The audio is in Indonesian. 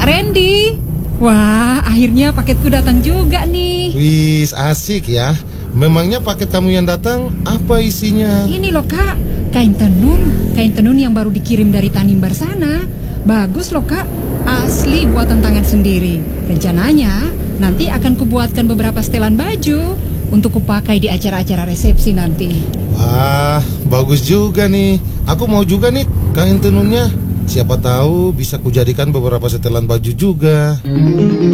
Kak Randy. Wah, akhirnya paketku datang juga nih. Wis, asik ya. Memangnya paket kamu yang datang apa isinya? Ini loh Kak, kain tenun yang baru dikirim dari Tanimbar sana. Bagus loh Kak, asli buatan tangan sendiri. Rencananya nanti akan kubuatkan beberapa setelan baju untuk kupakai di acara-acara resepsi nanti. Wah, bagus juga nih. Aku mau juga nih kain tenunnya. Siapa tahu bisa kujadikan beberapa setelan baju juga.